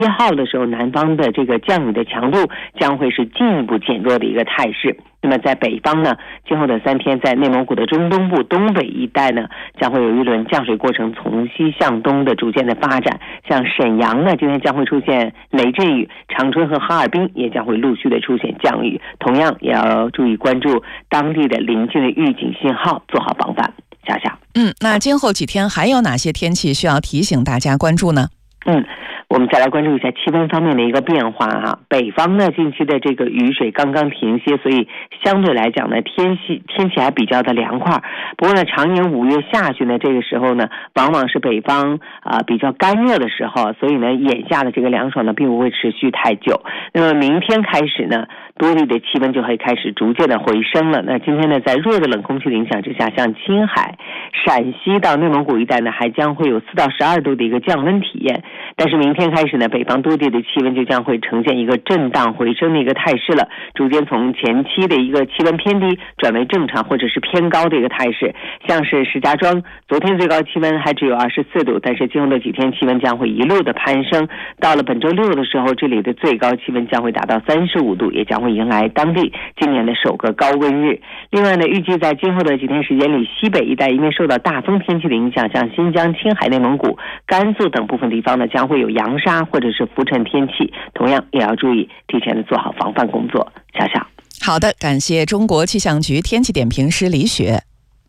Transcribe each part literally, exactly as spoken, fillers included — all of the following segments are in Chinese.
一号的时候，南方的这个降雨的强度将会是进一步减弱的一个态势。那么在北方呢，今后的三天，在内蒙古的中东部、东北一带呢，将会有一轮降水过程从西向东的逐渐的发展。像沈阳呢，今天将会出现雷阵雨，长春和哈尔滨也将会陆续的出现降雨，同样也要注意关注当地的临近的预警信号，做好防范。夏夏， 嗯，那今后几天还有哪些天气需要提醒大家关注呢？ 嗯。我们再来关注一下气温方面的一个变化哈。北方呢，近期的这个雨水刚刚停歇，所以相对来讲呢，天气天气还比较的凉快。不过呢，常年五月下旬呢，这个时候呢，往往是北方啊、呃、比较干热的时候，所以呢，眼下的这个凉爽呢，并不会持续太久。那么明天开始呢，多地的气温就会开始逐渐的回升了。那今天呢，在弱的冷空气的影响之下，像青海、陕西到内蒙古一带呢，还将会有四到十二度的一个降温体验。但是明天开始呢，北方多地的气温就将会呈现一个震荡回升的一个态势了，逐渐从前期的一个气温偏低转为正常或者是偏高的一个态势。像是石家庄昨天最高气温还只有二十四度，但是今后的几天气温将会一路的攀升，到了本周六的时候，这里的最高气温将会达到三十五度，也将会迎来当地今年的首个高温日。另外呢，预计在今后的几天时间里，西北一带因为受到大风天气的影响，像新疆、青海、内蒙古、甘肃等部分地方呢，将会有扬沙或者是浮尘天气，同样也要注意提前的做好防范工作。小小， 好的，感谢中国气象局天气点评师李雪。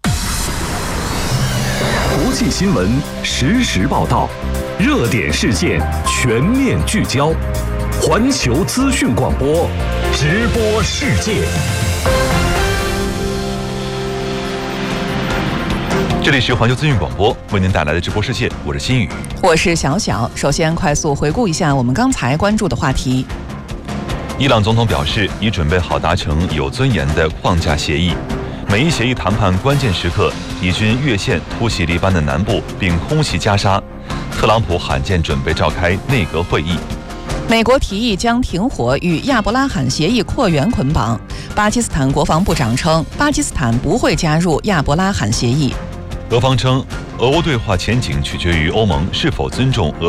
国际新闻实时报道，热点事件全面聚焦，环球资讯广播，直播世界。 这里是环球资讯广播为您带来的直播世界，我是新宇， 我是小小。首先快速回顾一下我们刚才关注的话题。 伊朗总统表示已准备好达成有尊严的框架协议。美伊协议谈判关键时刻，以军越线突袭黎巴嫩南部并空袭加沙，特朗普罕见准备召开内阁会议。 美国提议将停火与亚伯拉罕协议扩员捆绑，巴基斯坦国防部长称巴基斯坦不会加入亚伯拉罕协议。 俄方称，俄乌对话前景取决于欧盟是否尊重俄